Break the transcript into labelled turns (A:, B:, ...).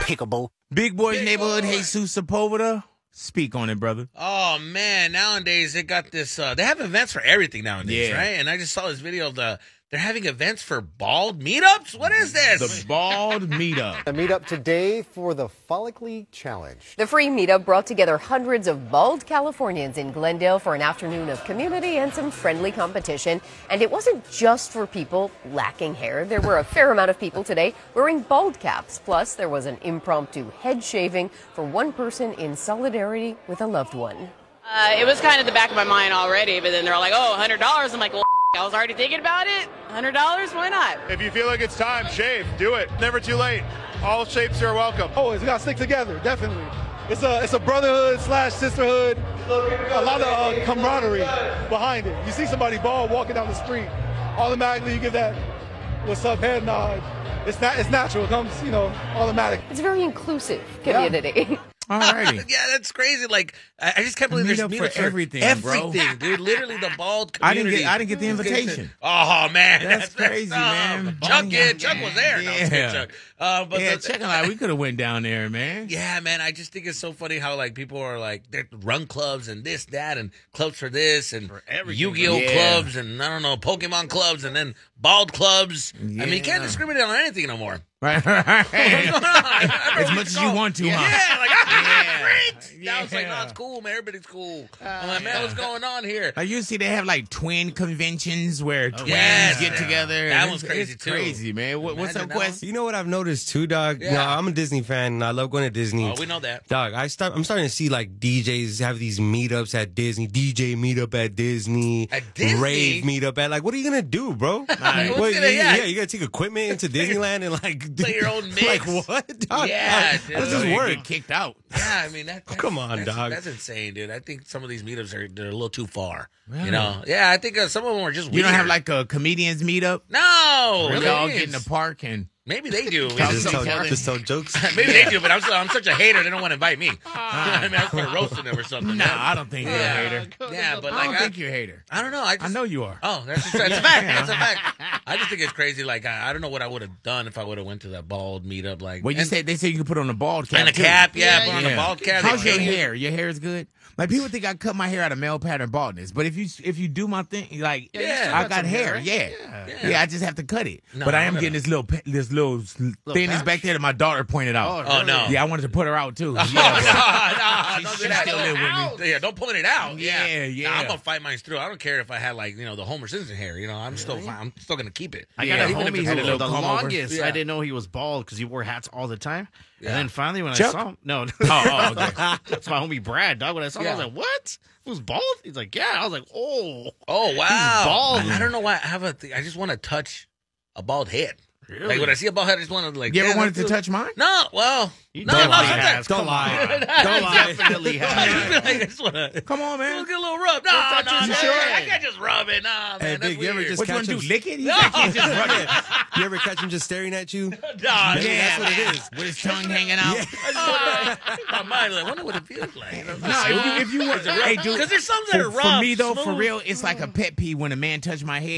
A: despicable.
B: Big Boy's Neighborhood, Jesus Sepulveda. Speak on it, brother.
C: Oh, man. Nowadays, they got this. They have events for everything nowadays,
B: Yeah.
C: right? And I just saw this video of they're having events for bald meetups. What is this?
B: The Bald Meetup.
D: A meetup today for the Follicly Challenge.
E: The free meetup brought together hundreds of bald Californians in Glendale for an afternoon of community and some friendly competition. And it wasn't just for people lacking hair. There were a fair amount of people today wearing bald caps. Plus, there was an impromptu head shaving for one person in solidarity with a loved one.
F: It was kind of the back of my mind already, but then they're like, oh, $100. I'm like, well, I was already thinking about it. $100, why not?
G: If you feel like it's time, shave. Do it. Never too late. All shapes are welcome.
H: Always, we gotta stick together, definitely. It's a brotherhood / sisterhood, a lot of camaraderie behind it. You see somebody bald walking down the street, automatically you give that what's up head nod. It's natural. It comes, automatic.
E: It's a very inclusive community.
B: Alrighty.
C: Yeah, that's crazy. Like, I just can't believe there's
B: meetup for everything,
C: everything, dude. Literally, the bald community.
B: I didn't get the invitation.
C: Oh man,
B: That's crazy, man.
C: Chuck was there. No, I'm kidding, Chuck. But
B: Chuck and I, we could have went down there, man.
C: yeah, man. I just think it's so funny how like people are like they're run clubs and this, that, and clubs for this and Yu-Gi-Oh clubs and I don't know Pokemon clubs and then bald clubs. I mean, you can't discriminate on anything no more.
B: Right. As much as you want to, huh?
C: Yeah, like great. Now
B: Yeah.
C: it's like, no, it's cool, man. Everybody's cool. I'm like, man, what's going on here?
B: Like you see, they have like twin conventions where twins
C: yes.
B: get together.
C: That
B: It's-
C: one's crazy,
B: it's
C: too.
B: Crazy, man. What's
C: Imagine
B: up,
C: that
B: Quest?
I: You know what I've noticed too, dog?
C: Yeah.
I: You know, I'm a Disney fan and I love going to Disney.
C: Oh, we know that.
I: Dog, I'm starting to see like DJs have these meetups at Disney, DJ meetup at Disney,
C: At Disney?
I: rave meetup at like. What are you gonna do, bro?
C: What's
I: What,
C: gonna-
I: you gotta take equipment into Disneyland and like
C: Play your own mix.
I: Like what? Dog,
C: Yeah,
I: how does this
C: dude.
I: work?
B: Get kicked out.
C: Yeah, I mean
I: Come on, dog.
C: That's insane, dude. I think some of these meetups they're a little too far.
B: Really?
C: You know? Yeah, I think some of them are just weird.
B: You don't have like a comedians meetup?
C: no.
B: Where
C: Really?
B: y'all get in the park and
C: Maybe they do.
I: Just
B: Tell
I: tell jokes.
C: Maybe they do, but I'm such a hater. They don't want to invite me. I mean, I was going to roast them or something.
B: nah,
C: man.
B: I don't think you're a hater.
C: Yeah, but
B: I
C: like
B: don't think you're a hater.
C: I don't know.
B: I know you are.
C: Oh, that's a fact. That's a fact. I just think it's crazy. Like I don't know what I would have done if I would have went to that bald meetup. Like,
B: Well, they say you can put on a bald cap
C: and a
B: too.
C: cap, yeah, put on a
B: Yeah.
C: bald cap.
B: How's
C: They
B: your
C: change it.
B: hair? Your hair is good. Like people think I cut my hair out of male pattern baldness, but if you do my thing, like
C: Yeah.
B: I got hair, yeah. I just have to cut it.
C: No,
B: but I am
C: I'm
B: getting this little thinness back there that my daughter pointed out.
C: Oh no.
B: Yeah, I wanted to put her out too.
C: No,
B: Yeah,
C: don't do
B: She's
C: that.
B: still live with me.
C: Yeah, don't point it out.
B: Yeah.
C: Nah, I'm gonna fight mine through. I don't care if I had like the Homer Simpson hair. I'm still fine. I'm still gonna keep it.
J: I got a
B: even if
J: homie
B: it's a
J: who,
B: little
J: the
B: comb over.
J: longest,
C: Yeah.
J: I didn't know he was bald because he wore hats all the time.
C: Yeah.
J: And then finally when
B: Chuck?
J: I saw him, no.
B: Oh, okay.
J: That's my homie Brad, dog. When I saw him, I was
C: Yeah.
J: like, what? Who's bald? He's like, yeah. I was like, oh.
C: Oh wow.
J: bald.
C: I don't know why. I have a thing. I just want to touch a bald head.
J: Really?
C: Like when I see a bald head, I just want to like.
B: You ever
C: yeah,
B: wanted to
C: let's
B: touch mine?
C: No, well,
J: You
C: no,
J: definitely
C: sometimes-
J: has.
I: Don't
J: Come
I: lie.
J: on.
I: Don't lie.
J: Definitely has.
C: I just want to.
B: Come on, man.
C: Let's get a little rub. No,
J: touch
C: no,
J: his
C: no.
J: head.
C: I can't just rub it. Nah, man,
I: Hey,
C: that's
I: Big, you ever
C: weird.
I: just
B: What you want
I: catch
B: to do?
I: him?
B: Lick it? He
C: No.
B: said you just rub it.
I: You ever catch him just staring at you?
C: Nah,
B: Yeah,
I: that's what it is.
B: With his tongue hanging out.
C: my mind, like, I wonder what it feels like.
B: No, if you want, hey, dude.
C: Because there's some that are rough.
B: For me though, for
C: smooth.
B: real, it's like a pet peeve when a man touch my head.